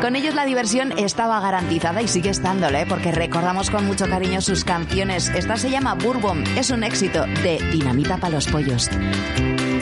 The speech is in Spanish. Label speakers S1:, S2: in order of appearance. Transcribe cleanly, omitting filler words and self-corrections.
S1: Con ellos la diversión estaba garantizada y sigue estándolo, porque recordamos con mucho cariño sus canciones. Esta se llama Bourbon, es un éxito de Dinamita para los pollos.